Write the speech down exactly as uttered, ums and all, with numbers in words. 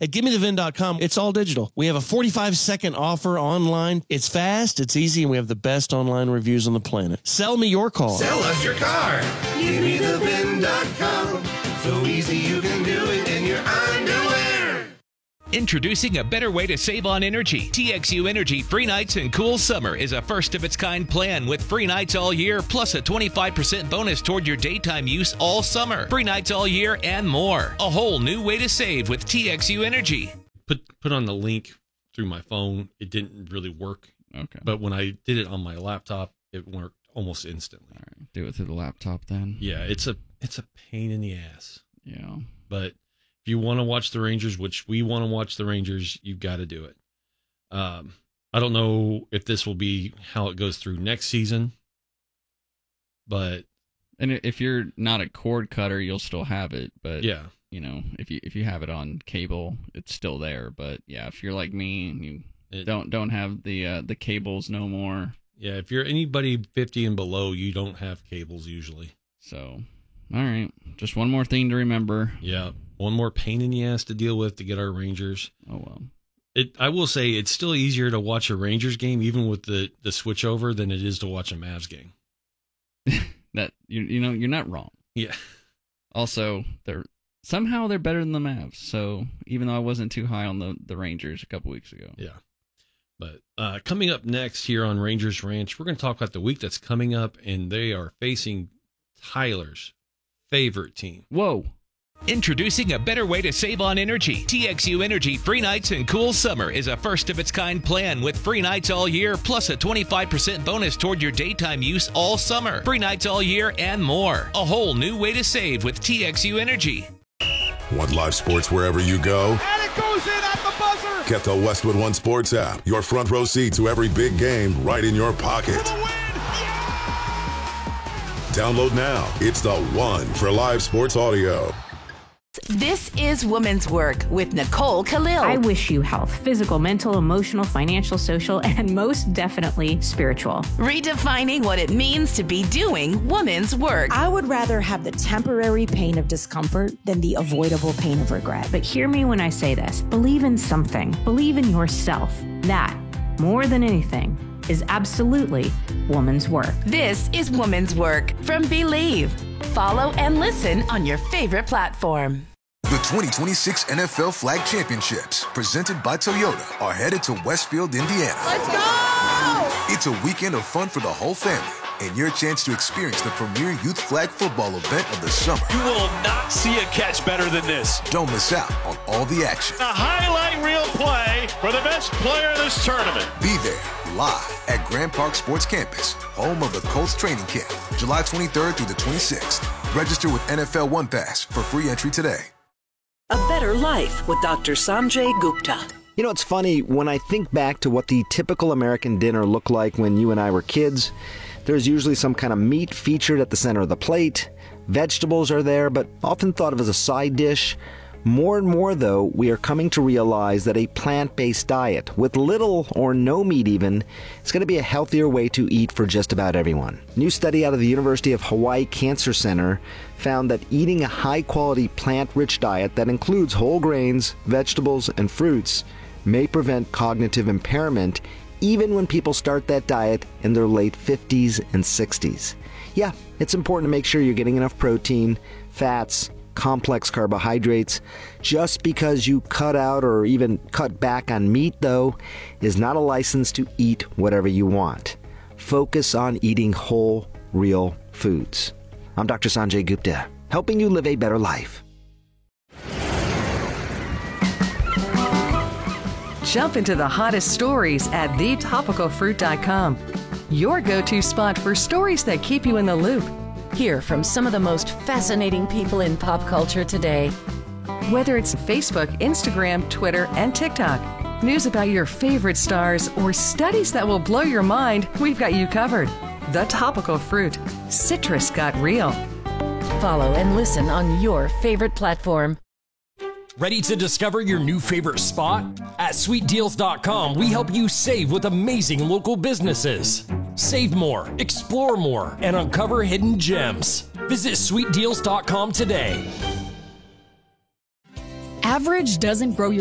At gimme the vin dot com, it's all digital. We have a forty-five second offer online. It's fast, it's easy, and we have the best online reviews on the planet. Sell me your car. Sell us your car. gimme the vin dot com. So easy you can do it in your underwear. Introducing a better way to save on energy. T X U Energy Free Nights and Cool Summer is a first-of-its-kind plan with free nights all year, plus a twenty-five percent bonus toward your daytime use all summer. Free nights all year and more. A whole new way to save with T X U Energy. Put put on the link through my phone. It didn't really work. Okay. But when I did it on my laptop, it worked almost instantly. All right. Do it through the laptop then. Yeah, it's a it's a pain in the ass. Yeah. But if you want to watch the Rangers, which we want to watch the Rangers, you've got to do it. Um, I don't know if this will be how it goes through next season, but and if you're not a cord cutter, you'll still have it. But yeah, you know, if you if you have it on cable, it's still there. But yeah, if you're like me and you it, don't don't have the uh, the cables no more. Yeah, if you're anybody fifty and below, you don't have cables usually. So, all right, just one more thing to remember. Yeah. One more pain in the ass to deal with to get our Rangers. Oh, well. It, I will say it's still easier to watch a Rangers game, even with the, the switch over, than it is to watch a Mavs game. that you you know, you're not wrong. Yeah. Also, they're somehow they're better than the Mavs. So even though I wasn't too high on the, the Rangers a couple weeks ago. Yeah. But uh, coming up next here on Rangers Ranch, we're going to talk about the week that's coming up, and they are facing Tyler's favorite team. Whoa. Introducing a better way to save on energy. T X U Energy Free Nights and Cool Summer is a first-of-its-kind plan with free nights all year, plus a twenty-five percent bonus toward your daytime use all summer. Free nights all year and more. A whole new way to save with T X U Energy. Want live sports wherever you go? And it goes in at the buzzer! Get the Westwood One Sports app. Your front row seat to every big game right in your pocket. For the win! Yeah! Download now. It's the one for live sports audio. This is Women's Work with Nicole Khalil. I wish you health, physical, mental, emotional, financial, social, and most definitely spiritual. Redefining what it means to be doing women's work. I would rather have the temporary pain of discomfort than the avoidable pain of regret. But hear me when I say this. Believe in something. Believe in yourself. That, more than anything, is absolutely woman's work. This is Women's Work from Believe. Follow and listen on your favorite platform. The twenty twenty-six N F L Flag Championships, presented by Toyota, are headed to Westfield, Indiana. Let's go! It's a weekend of fun for the whole family and your chance to experience the premier youth flag football event of the summer. You will not see a catch better than this. Don't miss out on all the action. A highlight reel play for the best player in this tournament. Be there live at Grand Park Sports Campus, home of the Colts training camp, July twenty-third through the twenty-sixth. Register with N F L One Pass for free entry today. A Better Life with Doctor Sanjay Gupta. You know, it's funny, when I think back to what the typical American dinner looked like when you and I were kids, there's usually some kind of meat featured at the center of the plate. Vegetables are there, but often thought of as a side dish. More and more, though, we are coming to realize that a plant-based diet, with little or no meat even, is going to be a healthier way to eat for just about everyone. A new study out of the University of Hawaii Cancer Center found that eating a high-quality plant-rich diet that includes whole grains, vegetables, and fruits may prevent cognitive impairment even when people start that diet in their late fifties and sixties. Yeah, it's important to make sure you're getting enough protein, fats, complex carbohydrates. Just because you cut out or even cut back on meat, though, is not a license to eat whatever you want. Focus on eating whole, real foods. I'm Doctor Sanjay Gupta, helping you live a better life. Jump into the hottest stories at the topical fruit dot com. Your go-to spot for stories that keep you in the loop. Hear from some of the most fascinating people in pop culture today. Whether it's Facebook, Instagram, Twitter, and TikTok, news about your favorite stars, or studies that will blow your mind, we've got you covered. The Topical Fruit. Citrus got real. Follow and listen on your favorite platform. Ready to discover your new favorite spot? At sweet deals dot com, we help you save with amazing local businesses. Save more, explore more, and uncover hidden gems. Visit sweet deals dot com today. Average doesn't grow your